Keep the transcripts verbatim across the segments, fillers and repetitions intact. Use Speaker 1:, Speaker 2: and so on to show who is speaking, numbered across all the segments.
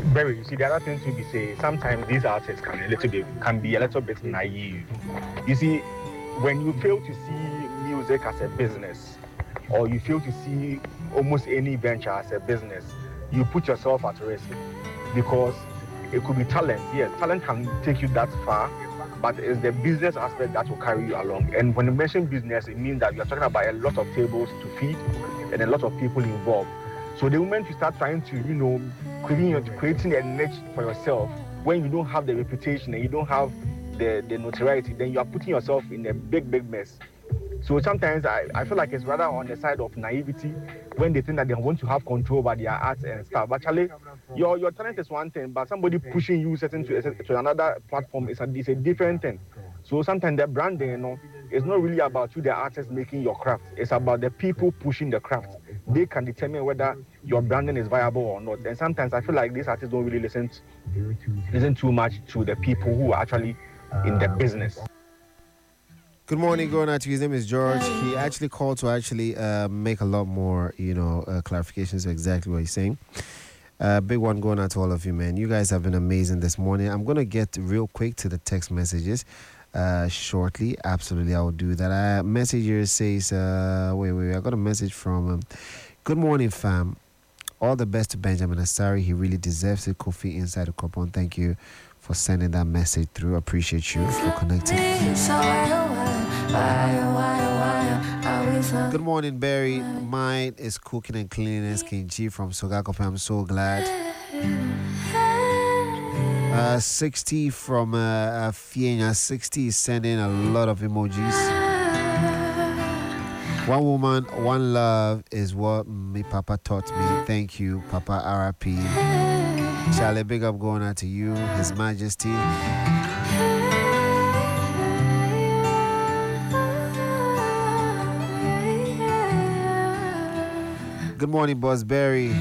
Speaker 1: Very, you see, the other thing to be say, sometimes these artists can a little bit can be a little bit naive. You see, when you fail to see music as a business, or you fail to see almost any venture as a business, you put yourself at risk because it could be talent. Yes, talent can take you that far, but it's the business aspect that will carry you along. And when you mention business, it means that you're talking about a lot of tables to feed and a lot of people involved. So the moment you start trying to, you know, creating, creating a niche for yourself, when you don't have the reputation and you don't have the, the notoriety, then you are putting yourself in a big, big mess. So sometimes I, I feel like it's rather on the side of naivety when they think that they want to have control over their art and stuff. Actually, your your talent is one thing, but somebody pushing you certain to, to another platform is a, is a different thing. So sometimes the branding, you know, it's not really about you, the artist, making your craft. It's about the people pushing the craft. They can determine whether your branding is viable or not. And sometimes I feel like these artists don't really listen to, listen too much to the people who are actually in the business.
Speaker 2: Good morning, going out to his name is George. He actually called to actually uh, make a lot more, you know, uh, clarifications of exactly what he's saying. Uh, big one going out to all of you, man. You guys have been amazing this morning. I'm going to get real quick to the text messages uh, shortly. Absolutely, I will do that. Uh, messenger says, uh, wait, wait, wait, I got a message from, um, good morning, fam. All the best to Benjamin Asari. He really deserves it. Kofi inside the Copon. Thank you for sending that message through. Appreciate you for connecting. Good morning, Barry. Mine is cooking and cleanliness. King G from Sogakope. I'm so glad. Uh, sixty from uh, Fiena. sixty is sending a lot of emojis. One woman, one love is what me Papa taught me. Thank you, Papa R I P. Charlie, big up going out to you, His Majesty. Good morning, Boss Barry.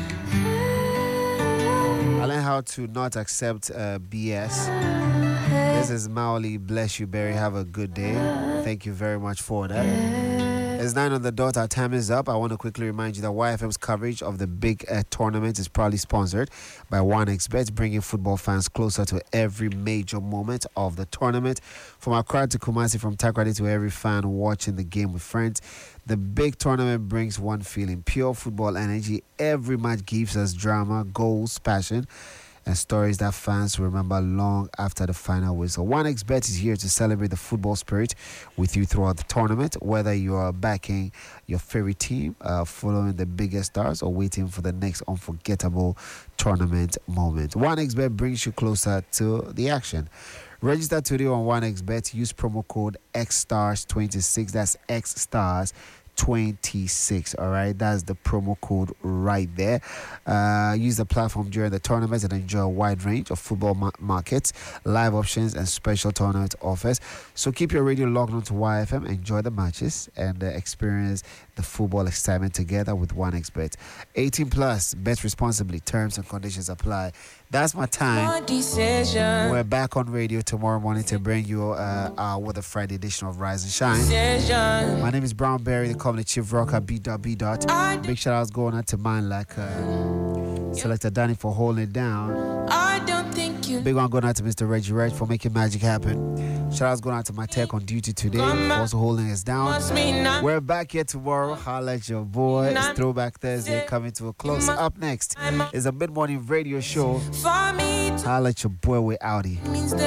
Speaker 2: I learned how to not accept uh, B S. This is Maoli. Bless you, Barry. Have a good day. Thank you very much for that. It's nine on the dot. Our time is up. I want to quickly remind you that Y F M's coverage of the big uh, tournament is proudly sponsored by OneXBet, bringing football fans closer to every major moment of the tournament. From Accra to Kumasi, from Takoradi to every fan watching the game with friends, the big tournament brings one feeling: pure football energy. Every match gives us drama, goals, passion, and stories that fans remember long after the final whistle. OneXBet is here to celebrate the football spirit with you throughout the tournament, whether you are backing your favorite team, uh, following the biggest stars, or waiting for the next unforgettable tournament moment. OneXBet brings you closer to the action. Register today on OneXBet. Use promo code X stars twenty-six. That's X stars twenty-six. All right, that's the promo code right there. Uh, use the platform during the tournament and enjoy a wide range of football ma- markets, live options, and special tournament offers. So keep your radio logged on to Y F M, enjoy the matches, and uh, experience the football excitement together with OneXBet. eighteen plus, bet responsibly. Terms and conditions apply. That's my time. We're back on radio tomorrow morning to bring you uh, our with a Friday edition of Rise and Shine. Decision. My name is Brown Berry, the company chief rocker, B dot B dot. Big shout outs going out to mine like uh, Selector Danny for holding it down. I don't think you. Big one going out to Mister Reggie Reg for making magic happen. Shout outs going out to my tech on duty today for also holding us down. We're back here tomorrow. Holla at your boy. It's Throwback Thursday coming to a close. Up next is a mid morning radio show. Holla at your boy with Audi.